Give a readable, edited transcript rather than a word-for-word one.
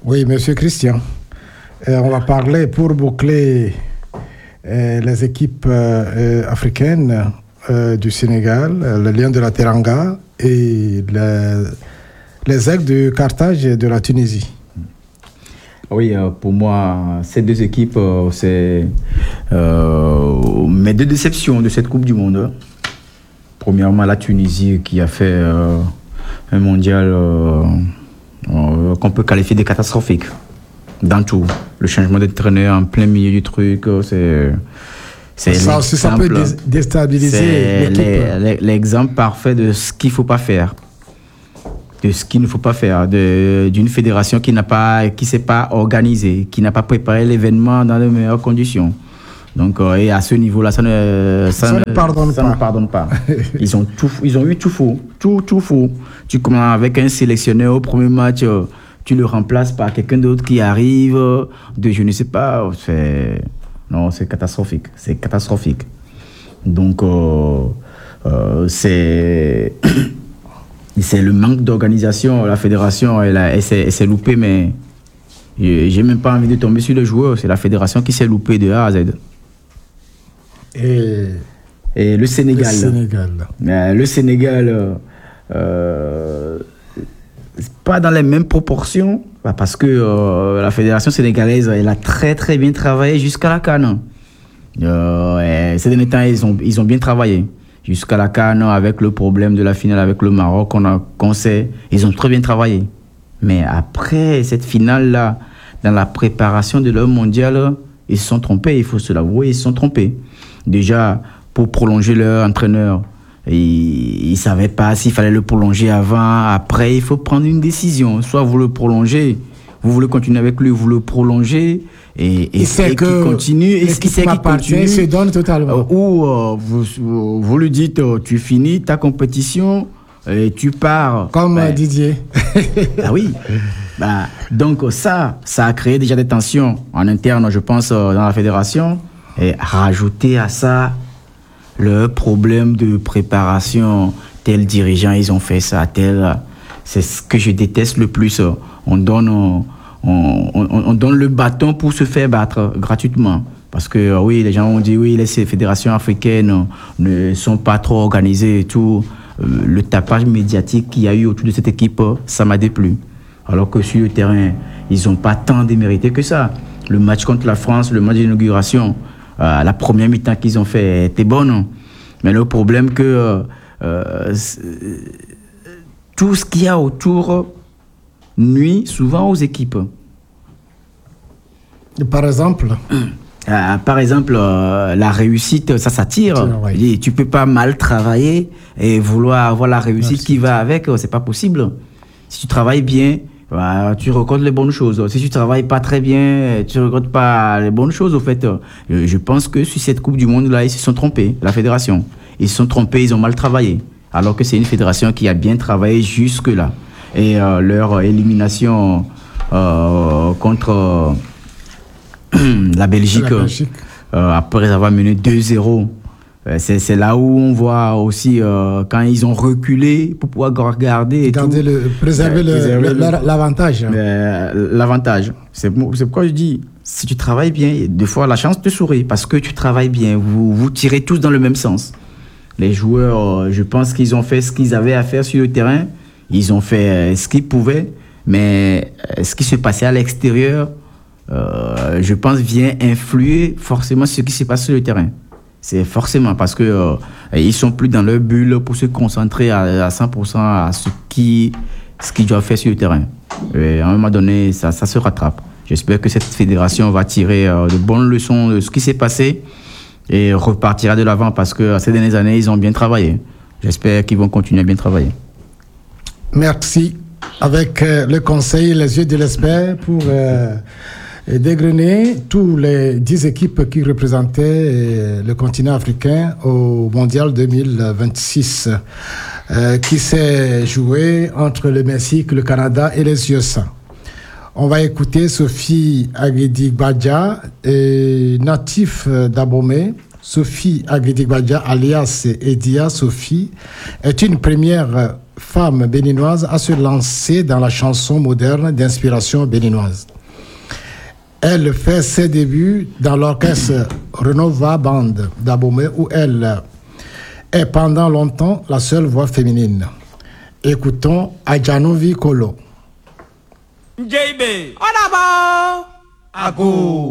Oui, Monsieur Christian. On va parler pour boucler les équipes africaines du Sénégal, le Lion de la Teranga et les Aigles de Carthage et de la Tunisie. Oui, pour moi, ces deux équipes, c'est mes deux déceptions de cette Coupe du Monde. Premièrement, la Tunisie qui a fait un mondial qu'on peut qualifier de catastrophique dans tout. Le changement d'entraîneur en plein milieu du truc, c'est ça aussi, ça peut déstabiliser l'équipe. L'exemple parfait de ce qu'il ne faut pas faire. De ce qu'il ne faut pas faire, d'une fédération qui ne s'est pas organisée, qui n'a pas préparé l'événement dans les meilleures conditions. Donc, et à ce niveau-là, ça ne pardonne pas. Ils ont eu tout faux. Tout faux. Tu commences avec un sélectionneur au premier match, tu le remplaces par quelqu'un d'autre qui arrive je ne sais pas. C'est catastrophique. C'est catastrophique. Donc, c'est le manque d'organisation. La fédération, elle s'est loupée, mais j'ai même pas envie de tomber sur le joueur. C'est la fédération qui s'est loupée de A à Z. Et le Sénégal. Le Sénégal, c'est pas dans les mêmes proportions, parce que la fédération sénégalaise, elle a très très bien travaillé jusqu'à la CAN. Ces derniers temps, ils ont bien travaillé. Jusqu'à la CAN, avec le problème de la finale avec le Maroc, qu'on sait, ils ont très bien travaillé. Mais après cette finale-là, dans la préparation de leur mondial, ils se sont trompés, il faut se l'avouer, ils se sont trompés. Déjà, pour prolonger leur entraîneur, ils ne savaient pas s'il fallait le prolonger avant, après, il faut prendre une décision. Soit vous le prolongez, vous voulez continuer avec lui, vous le prolongez, et qu'il continue, et ce qui sait qu'il continue, il se donne totalement. Ou vous lui dites, tu finis ta compétition, et tu pars. Comme Didier. Ah oui. Donc ça a créé déjà des tensions en interne, je pense, dans la fédération. Et rajouter à ça le problème de préparation. Tel dirigeant, ils ont fait ça, c'est ce que je déteste le plus. On donne le bâton pour se faire battre gratuitement. Parce que oui, les gens ont dit oui, les fédérations africaines ne sont pas trop organisées et tout. Le tapage médiatique qu'il y a eu autour de cette équipe, ça m'a déplu. Alors que sur le terrain, ils n'ont pas tant démérité que ça. Le match contre la France, le match d'inauguration, la première mi-temps qu'ils ont fait était bonne. Mais le problème que tout ce qu'il y a autour nuit souvent aux équipes. Par exemple la réussite, ça s'attire. Oui. Tu peux pas mal travailler et vouloir avoir la réussite qui va avec, c'est pas possible. Si tu travailles bien, tu récoltes les bonnes choses. Si tu travailles pas très bien, tu récoltes pas les bonnes choses, au fait. Je pense que sur cette Coupe du Monde là, ils se sont trompés, la fédération. Ils se sont trompés, ils ont mal travaillé. Alors que c'est une fédération qui a bien travaillé jusque là. Et leur élimination contre la Belgique, après avoir mené 2-0, c'est là où on voit aussi quand ils ont reculé pour pouvoir garder préserver l'avantage. L'avantage. C'est pourquoi je dis, si tu travailles bien, des fois la chance te sourit parce que tu travailles bien. Vous tirez tous dans le même sens. Les joueurs, je pense qu'ils ont fait ce qu'ils avaient à faire sur le terrain. Ils ont fait ce qu'ils pouvaient, mais ce qui se passait à l'extérieur, je pense, vient influer forcément ce qui se passe sur le terrain. C'est forcément parce que ils sont plus dans leur bulle pour se concentrer à 100% à ce qu'ils doivent faire sur le terrain. Et à un moment donné, ça se rattrape. J'espère que cette fédération va tirer de bonnes leçons de ce qui s'est passé et repartira de l'avant parce que ces dernières années, ils ont bien travaillé. J'espère qu'ils vont continuer à bien travailler. Merci. Avec le conseil, les yeux de l'expert pour dégrainer tous les 10 équipes qui représentaient le continent africain au Mondial 2026 qui s'est joué entre le Mexique, le Canada et les USA. On va écouter Sophie Agedi-Badja, natif d'Abomey. Sophie Agedi-Badja, alias Edia Sophie, est une première femme béninoise à se lancer dans la chanson moderne d'inspiration béninoise. Elle fait ses débuts dans l'orchestre Renova Band d'Abomey où elle est pendant longtemps la seule voix féminine. Écoutons Adjanovi Kolo. JB, on a